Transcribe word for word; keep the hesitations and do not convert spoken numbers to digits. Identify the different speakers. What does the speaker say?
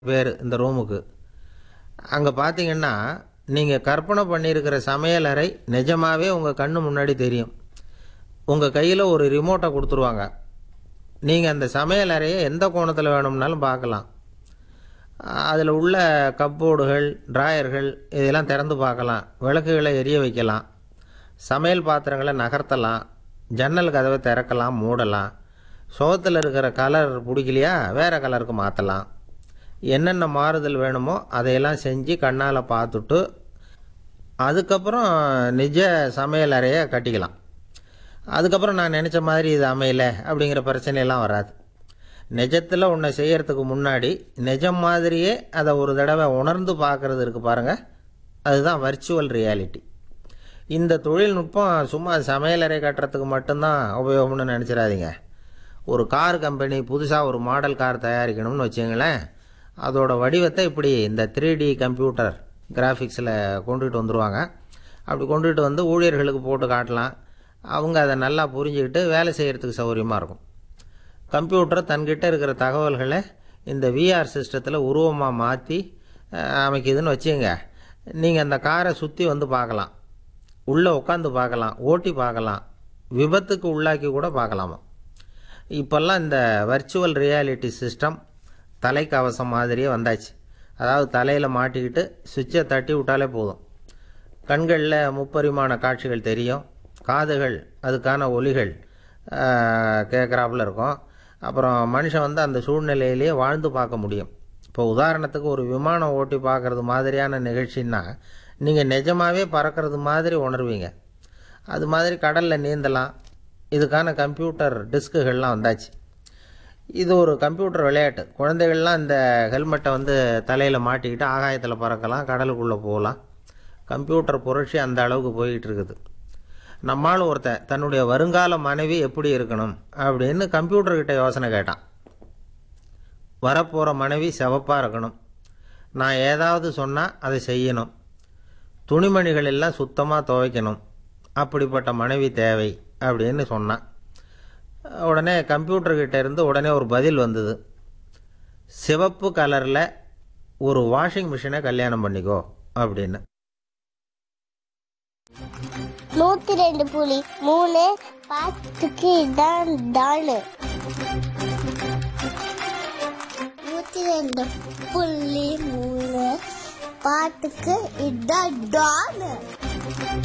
Speaker 1: பேர் இந்த ரூமுக்கு. அங்கே பார்த்தீங்கன்னா நீங்கள் கற்பனை பண்ணியிருக்கிற சமையலறை நிஜமாகவே உங்கள் கண்ணு முன்னாடி தெரியும். உங்கள் கையில் ஒரு ரிமோட்டை கொடுத்துருவாங்க. நீங்கள் அந்த சமையலறையை எந்த கோணத்தில் வேணும்னாலும் பார்க்கலாம். அதில் உள்ள கப்போர்டுகள், டிராயர்கள் இதெல்லாம் திறந்து பார்க்கலாம். விளக்குகளை எரிய வைக்கலாம். சமையல் பாத்திரங்களை நகர்த்தலாம். ஜன்னல் கதவை திறக்கலாம், மூடலாம். சுகத்தில் இருக்கிற கலர் பிடிக்கலையா வேறு கலருக்கு மாற்றலாம். என்னென்ன மாறுதல் வேணுமோ அதையெல்லாம் செஞ்சு கண்ணால் பார்த்துட்டு அதுக்கப்புறம் நிஜ சமையல் அறையை கட்டிக்கலாம். அதுக்கப்புறம் நான் நினச்ச மாதிரி இது அமையலை அப்படிங்கிற பிரச்சனையெல்லாம் வராது. நிஜத்தில் ஒன்றை செய்கிறதுக்கு முன்னாடி நிஜம் மாதிரியே அதை ஒரு தடவை உணர்ந்து பார்க்குறது இருக்குது பாருங்கள், அதுதான் வர்ச்சுவல் ரியாலிட்டி. இந்த தொழில்நுட்பம் சும்மா சமையலறை கட்டுறதுக்கு மட்டும்தான் உபயோகம்னு நினச்சிடாதீங்க. ஒரு கார் கம்பெனி புதுசாக ஒரு மாடல் கார் தயாரிக்கணும்னு வச்சுங்களேன், அதோட வடிவத்தை இப்படி இந்த த்ரீ டி கம்ப்யூட்டர் கிராஃபிக்ஸில் கொண்டுகிட்டு வந்துடுவாங்க. அப்படி கொண்டுகிட்டு வந்து ஊழியர்களுக்கு போட்டு காட்டலாம். அவங்க அதை நல்லா புரிஞ்சுக்கிட்டு வேலை செய்கிறதுக்கு சௌகரியமாக இருக்கும். கம்ப்யூட்டர் தன்கிட்ட இருக்கிற தகவல்களை இந்த விஆர் சிஸ்டத்தில் உருவமாக மாற்றி அமைக்குதுன்னு வச்சுங்க. நீங்கள் அந்த காரை சுற்றி வந்து பார்க்கலாம், உள்ளே உட்காந்து பார்க்கலாம், ஓட்டி பார்க்கலாம், விபத்துக்கு உள்ளாக்கி கூட பார்க்கலாமா. இப்போல்லாம் இந்த வர்ச்சுவல் ரியாலிட்டி சிஸ்டம் தலைக்கவசம் மாதிரியே வந்தாச்சு. அதாவது தலையில் மாட்டிக்கிட்டு சுவிட்சை தட்டி விட்டாலே போதும். கண்களில் முப்பரிமாண காட்சிகள் தெரியும். காதுகள் அதுக்கான ஒலிகள் கேட்குறாப்புல இருக்கும். அப்புறம் மனுஷன் வந்து அந்த சூழ்நிலையிலேயே வாழ்ந்து பார்க்க முடியும். இப்போ உதாரணத்துக்கு ஒரு விமானம் ஓட்டி பார்க்குறது மாதிரியான நிகழ்ச்சின்னா நீங்கள் நிஜமாகவே பறக்கிறது மாதிரி உணர்வீங்க. அது மாதிரி கடலில் நீந்தலாம். இதுக்கான கம்ப்யூட்டர் டிஸ்குகள்லாம் வந்தாச்சு. இது ஒரு கம்ப்யூட்டர் விளையாட்டு. குழந்தைகள்லாம் இந்த ஹெல்மெட்டை வந்து தலையில் மாட்டிக்கிட்டு ஆகாயத்தில் பறக்கலாம், கடலுக்குள்ளே போகலாம். கம்ப்யூட்டர் புரட்சி அந்த அளவுக்கு போய்கிட்டு இருக்குது. நம்மால் ஒருத்தன் தன்னுடைய வருங்கால மனைவி எப்படி இருக்கணும் அப்படின்னு கம்ப்யூட்டர்கிட்ட யோசனை கேட்டான். வரப்போகிற மனைவி சிவப்பாக இருக்கணும், நான் ஏதாவது சொன்னால் அதை செய்யணும், துணிமணிகள் எல்லாம் சுத்தமாக துவைக்கணும், அப்படிப்பட்ட மனைவி தேவை அப்படின்னு சொன்னான். உடனே கம்ப்யூட்டர்கிட்ட இருந்து உடனே ஒரு பதில் வந்தது. சிவப்பு கலரில் ஒரு வாஷிங் மிஷினை கல்யாணம் பண்ணிக்கோ அப்படின்னு.
Speaker 2: நூத்தி ரெண்டு புள்ளி மூணு பாட்டுக்கு இதான் டானு. நூத்தி ரெண்டு புள்ளி மூணு பாட்டுக்கு இதான் டானு.